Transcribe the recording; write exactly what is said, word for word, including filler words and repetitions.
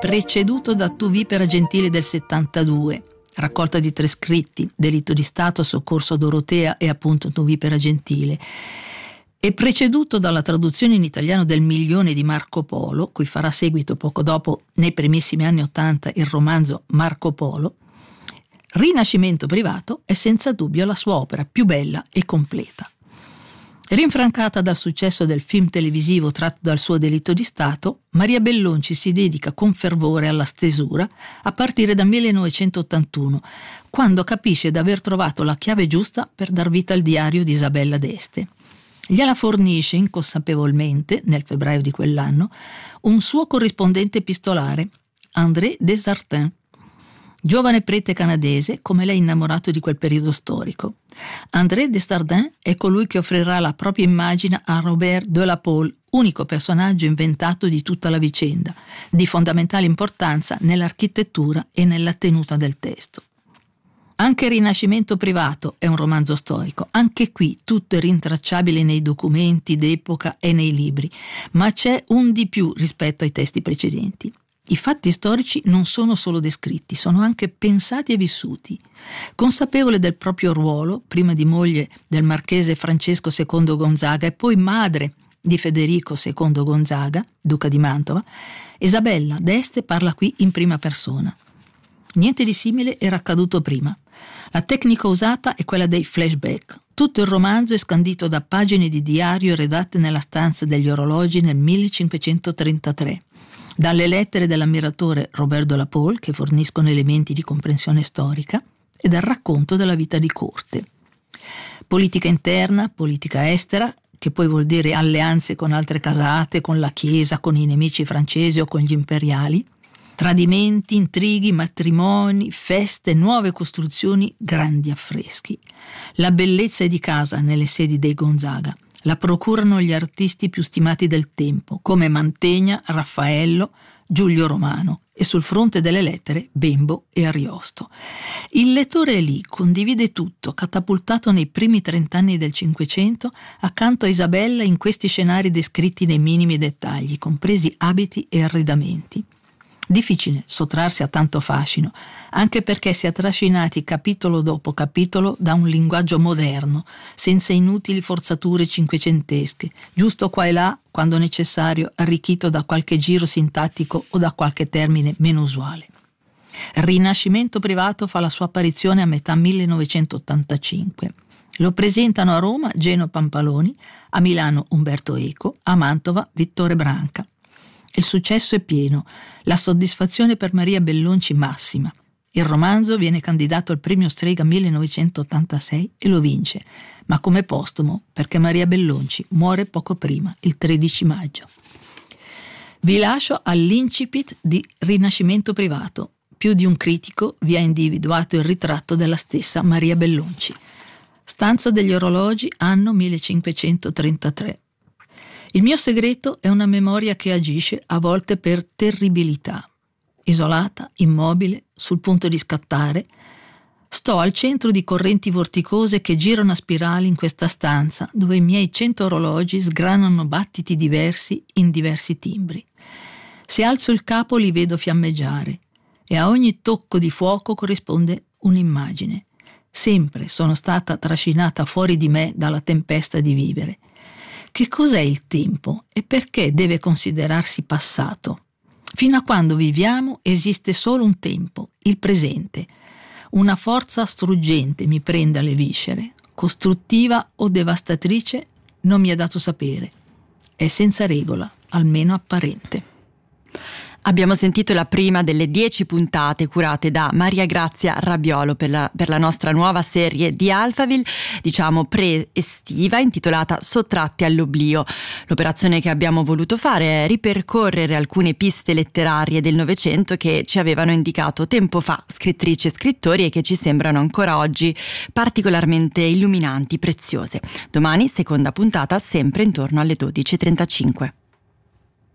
preceduto da Tu vipera gentile del settantadue, raccolta di tre scritti, Delitto di Stato, Soccorso Dorotea e appunto Tu vipera gentile, e preceduto dalla traduzione in italiano del Milione di Marco Polo, cui farà seguito poco dopo, nei primissimi anni Ottanta, il romanzo Marco Polo. Rinascimento privato è senza dubbio la sua opera più bella e completa. Rinfrancata dal successo del film televisivo tratto dal suo Delitto di Stato, Maria Bellonci si dedica con fervore alla stesura a partire dal millenovecentottantuno, quando capisce di aver trovato la chiave giusta per dar vita al diario di Isabella d'Este. Gliela fornisce inconsapevolmente, nel febbraio di quell'anno, un suo corrispondente epistolare, André Desjardins, giovane prete canadese come lei innamorato di quel periodo storico. André Desjardins è colui che offrirà la propria immagine a Robert de la Pole, unico personaggio inventato di tutta la vicenda, di fondamentale importanza nell'architettura e nella tenuta del testo. Anche Rinascimento privato è un romanzo storico, anche qui tutto è rintracciabile nei documenti d'epoca e nei libri, ma c'è un di più rispetto ai testi precedenti. I fatti storici non sono solo descritti, sono anche pensati e vissuti. Consapevole del proprio ruolo, prima di moglie del marchese Francesco secondo Gonzaga e poi madre di Federico secondo Gonzaga, duca di Mantova, Isabella d'Este parla qui in prima persona. Niente di simile era accaduto prima. La tecnica usata è quella dei flashback. Tutto il romanzo è scandito da pagine di diario redatte nella stanza degli orologi nel millecinquecentotrentatré, dalle lettere dell'ammiratore Robert de la Pole, che forniscono elementi di comprensione storica, e dal racconto della vita di corte. Politica interna, politica estera, che poi vuol dire alleanze con altre casate, con la Chiesa, con i nemici francesi o con gli imperiali, tradimenti, intrighi, matrimoni, feste, nuove costruzioni, grandi affreschi. La bellezza è di casa nelle sedi dei Gonzaga. La procurano gli artisti più stimati del tempo, come Mantegna, Raffaello, Giulio Romano, e sul fronte delle lettere Bembo e Ariosto. Il lettore è lì, condivide tutto, catapultato nei primi trent'anni del Cinquecento, accanto a Isabella in questi scenari descritti nei minimi dettagli, compresi abiti e arredamenti. Difficile sottrarsi a tanto fascino, anche perché si è trascinati capitolo dopo capitolo da un linguaggio moderno, senza inutili forzature cinquecentesche, giusto qua e là, quando necessario, arricchito da qualche giro sintattico o da qualche termine meno usuale. Rinascimento privato fa la sua apparizione a metà millenovecentottantacinque. Lo presentano a Roma Geno Pampaloni, a Milano Umberto Eco, a Mantova Vittore Branca. Il successo è pieno, la soddisfazione per Maria Bellonci massima. Il romanzo viene candidato al premio Strega millenovecentottantasei e lo vince, ma come postumo, perché Maria Bellonci muore poco prima, il tredici maggio. Vi lascio all'incipit di Rinascimento privato. Più di un critico vi ha individuato il ritratto della stessa Maria Bellonci. Stanza degli orologi, anno millecinquecentotrentatré. Il mio segreto è una memoria che agisce a volte per terribilità. Isolata, immobile, sul punto di scattare, sto al centro di correnti vorticose che girano a spirali in questa stanza, dove i miei cento orologi sgranano battiti diversi in diversi timbri. Se alzo il capo li vedo fiammeggiare e a ogni tocco di fuoco corrisponde un'immagine. Sempre sono stata trascinata fuori di me dalla tempesta di vivere. Che cos'è il tempo e perché deve considerarsi passato? Fino a quando viviamo esiste solo un tempo, il presente. Una forza struggente mi prende alle viscere, costruttiva o devastatrice non mi è dato sapere. È senza regola, almeno apparente. Abbiamo sentito la prima delle dieci puntate curate da Maria Grazia Rabiolo per la, per la nostra nuova serie di Alphaville, diciamo pre-estiva, intitolata Sottratti all'oblio. L'operazione che abbiamo voluto fare è ripercorrere alcune piste letterarie del Novecento che ci avevano indicato tempo fa scrittrici e scrittori e che ci sembrano ancora oggi particolarmente illuminanti, preziose. Domani, seconda puntata, sempre intorno alle dodici e trentacinque.